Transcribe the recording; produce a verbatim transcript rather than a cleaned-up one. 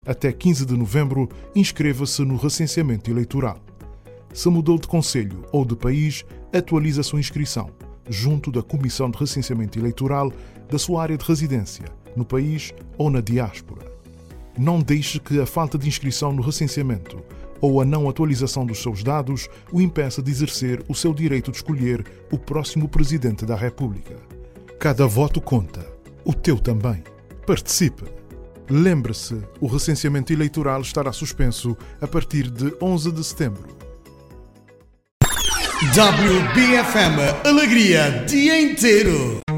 Até quinze de novembro, inscreva-se no recenseamento eleitoral. Se mudou de concelho ou de país, atualize a sua inscrição, junto da Comissão de Recenseamento Eleitoral da sua área de residência, no país ou na diáspora. Não deixe que a falta de inscrição no recenseamento ou a não atualização dos seus dados o impeça de exercer o seu direito de escolher o próximo Presidente da República. Cada voto conta, o teu também. Participe! Lembre-se, o recenseamento eleitoral estará suspenso a partir de onze de setembro. W B F M Alegria dia inteiro.